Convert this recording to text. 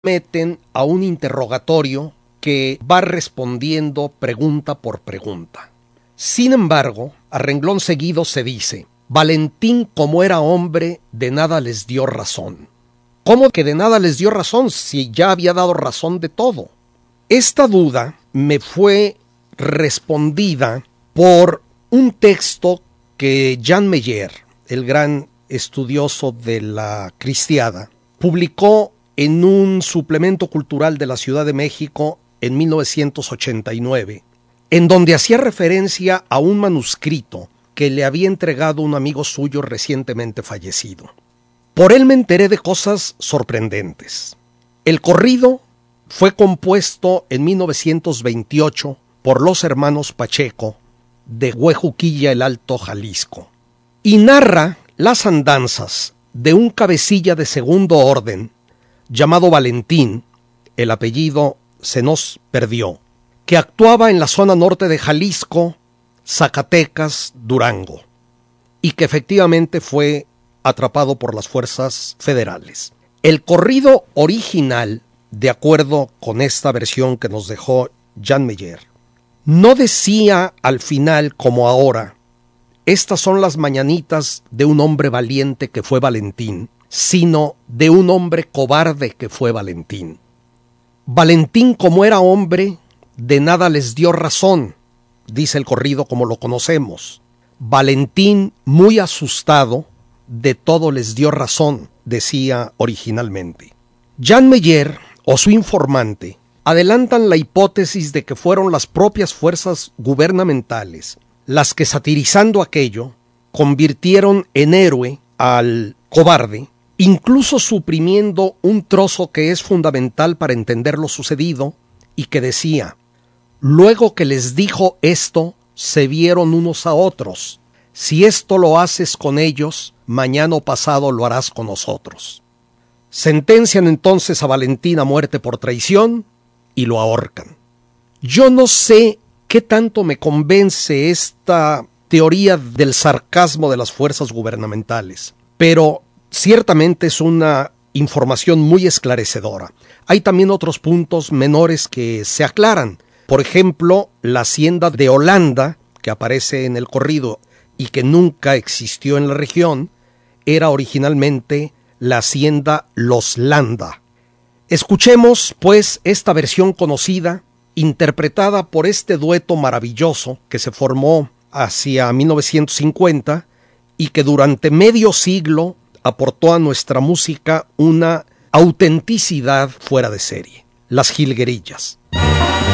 meten a un interrogatorio que va respondiendo pregunta por pregunta. Sin embargo, a renglón seguido se dice: Valentín, como era hombre, de nada les dio razón. ¿Cómo que de nada les dio razón si ya había dado razón de todo? Esta duda me fue respondida por un texto que Jan Meyer, el gran estudioso de la cristiada, publicó en un suplemento cultural de la Ciudad de México en 1989, en donde hacía referencia a un manuscrito que le había entregado un amigo suyo recientemente fallecido. Por él me enteré de cosas sorprendentes. El corrido fue compuesto en 1928 por los hermanos Pacheco de Huejuquilla, el Alto Jalisco, y narra las andanzas de un cabecilla de segundo orden llamado Valentín, el apellido se nos perdió, que actuaba en la zona norte de Jalisco, Zacatecas, Durango, y que efectivamente fue atrapado por las fuerzas federales. El corrido original, de acuerdo con esta versión que nos dejó Jan Meyer, no decía al final como ahora: estas son las mañanitas de un hombre valiente que fue Valentín, sino de un hombre cobarde que fue Valentín. Valentín, como era hombre, de nada les dio razón, dice el corrido como lo conocemos. Valentín, muy asustado, de todo les dio razón, decía originalmente. Jan Meyer, o su informante, adelantan la hipótesis de que fueron las propias fuerzas gubernamentales las que, satirizando aquello, convirtieron en héroe al cobarde, incluso suprimiendo un trozo que es fundamental para entender lo sucedido y que decía: luego que les dijo esto, se vieron unos a otros. Si esto lo haces con ellos, mañana o pasado lo harás con nosotros. Sentencian entonces a Valentín a muerte por traición y lo ahorcan. Yo no sé qué tanto me convence esta teoría del sarcasmo de las fuerzas gubernamentales, pero ciertamente es una información muy esclarecedora. Hay también otros puntos menores que se aclaran. Por ejemplo, la hacienda de Holanda, que aparece en el corrido y que nunca existió en la región, era originalmente la hacienda Los Landa. Escuchemos, pues, esta versión conocida, interpretada por este dueto maravilloso que se formó hacia 1950 y que durante medio siglo aportó a nuestra música una autenticidad fuera de serie: Las Jilguerillas.